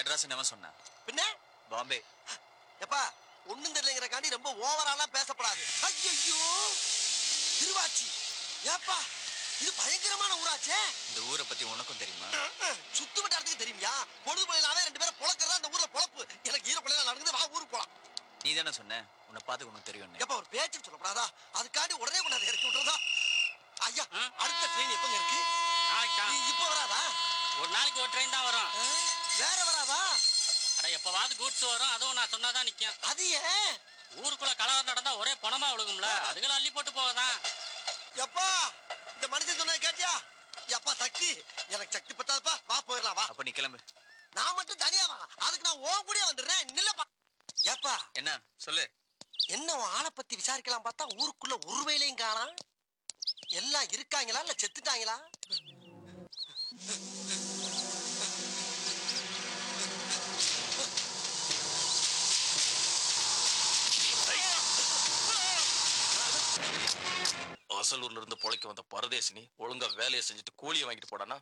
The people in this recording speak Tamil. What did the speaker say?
மெட்ராஸ் எவன் சொன்ன? பின்ன பாம்பே. எப்பா ஒண்ணும் தெரியலங்கறக்காண்டி ரொம்ப ஓவராலா பேசப்படாது. ஐயோ திருவாச்சி. ஏப்பா இது பயங்கரமான ஊராச்சே. இந்த ஊரை பத்தி உனக்கும் தெரியுமா? சுத்து வட்டாரத்துக்கு தெரியுமா? பொழுது போயினாவே ரெண்டு பேரும் பொளக்கறதா இந்த ஊர்ல பொளப்பு. எனக்கு ஈர பிள்ளைல நடக்குது, வா ஊருக்கு போலாம். நீ தானே சொன்ன உன்னை பார்த்து உனக்கு தெரியும். எப்ப ஒரு பேச்சுக்கு சொல்லப்படாதா? அதுக்காண்டி உடனே கொண்டாந்து இறக்கி விட்டுறதா? ஐயா அடுத்த ட்ரெயின் எப்பங்க இருக்கு? இப்ப வராதா? ஒரு நாளைக்கு ஒரு ட்ரெயின் தான் வரும். வேற வராதா? அட எப்பவாவது கூட்ஸ் வரும், அதுவும் நான் சொன்னாதான் நிக்கும். அது ஏன்? ஊருக்குள்ள கலவரம் நடந்தா ஒரே பணமா விழுகும்ல, அதுகளை அள்ளி போட்டு போவதான். எப்பா இந்த மனுஷன் சொன்னதை கேட்டியா? எப்பா சக்தி, எனக்கு சக்தி பத்தாதுப்பா, வா போயிடலாம் வா. அப்ப நீ கிளம்பு. நான் மட்டும் தனியா வா, அதுக்கு நான் ஓன் கூடயே வந்துடுறேன். நில்லப்பா. ஏப்பா என்ன சொல்லு. என்ன உன் ஆளை பத்தி விசாரிக்கலாம் பார்த்தா ஊருக்குள்ள ஒரு வேலையும் காணா. எல்லாம் இருக்காங்களா இல்ல செத்துட்டாங்களா? அசலூர்ல இருந்து பொழைக்க வந்த பரதேசினி ஒழுங்கா வேலையை செஞ்சுட்டு கூலியை வாங்கிட்டு போடானா